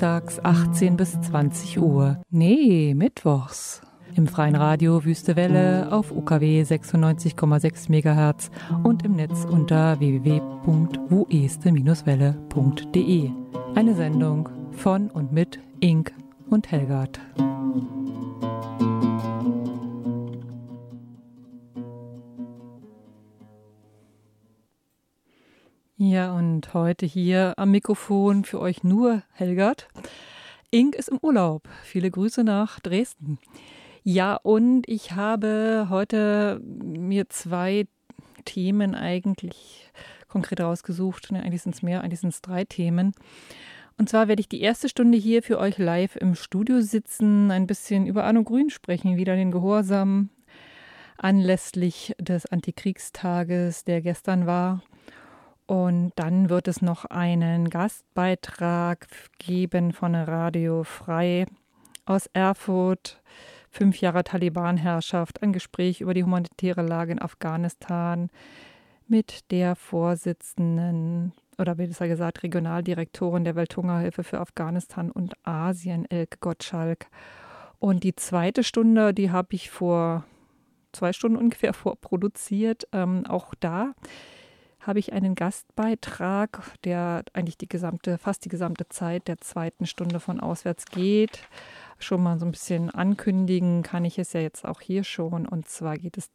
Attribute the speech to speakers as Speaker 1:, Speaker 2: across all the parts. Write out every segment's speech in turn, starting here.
Speaker 1: dienstags 18 bis 20 Uhr. Nee, mittwochs. Im freien Radio Wüste Welle auf UKW 96,6 MHz und im Netz unter www.wueste-welle.de. Eine Sendung von und mit Ink und Helgard. Ja, und heute hier am Mikrofon für euch nur Helgard. Ink ist im Urlaub. Viele Grüße nach Dresden. Ja, und ich habe heute mir 2 Themen eigentlich konkret rausgesucht. Ne, eigentlich sind es mehr, eigentlich sind es 3 Themen. Und zwar werde ich die erste Stunde hier für euch live im Studio sitzen, ein bisschen über Arno Grün sprechen, wieder den Gehorsam anlässlich des Antikriegstages, der gestern war. Und dann wird es noch einen Gastbeitrag geben von Radio Frei aus Erfurt. 5 Jahre Taliban-Herrschaft, ein Gespräch über die humanitäre Lage in Afghanistan mit der Vorsitzenden, oder besser gesagt Regionaldirektorin der Welthungerhilfe für Afghanistan und Asien, Elke Gottschalk. Und die zweite Stunde, die habe ich vor 2 Stunden ungefähr vorproduziert. Auch da habe ich einen Gastbeitrag, der eigentlich fast die gesamte Zeit der zweiten Stunde von Auswärts geht. Schon mal so ein bisschen ankündigen kann ich es ja jetzt auch hier schon. Und zwar geht es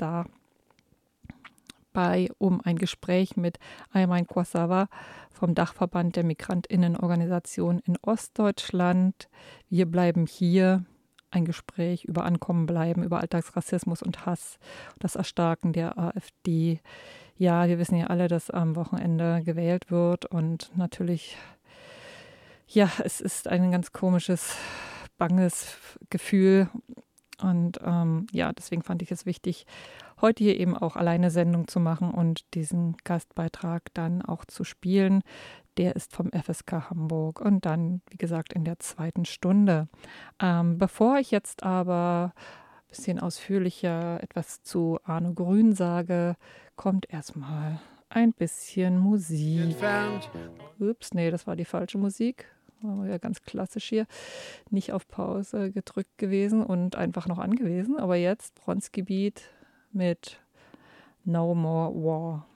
Speaker 1: dabei um ein Gespräch mit Ayman Kwasawa vom Dachverband der Migrantinnenorganisation in Ostdeutschland. Wir bleiben hier. Ein Gespräch über Ankommen bleiben, über Alltagsrassismus und Hass, das Erstarken der AfD. Ja, wir wissen ja alle, dass am Wochenende gewählt wird und natürlich, ja, es ist ein ganz komisches, banges Gefühl und ja, deswegen fand ich es wichtig, heute hier eben auch alleine Sendung zu machen und diesen Gastbeitrag dann auch zu spielen. Der ist vom FSK Hamburg und dann, wie gesagt, in der zweiten Stunde. Bevor ich jetzt aber ein bisschen ausführlicher etwas zu Arno Grün sage, kommt erstmal ein bisschen Musik. Ups, nee, das war die falsche Musik. War ja ganz klassisch hier. Nicht auf Pause gedrückt gewesen und einfach noch angewiesen. Aber jetzt Bronzegebiet mit No More War.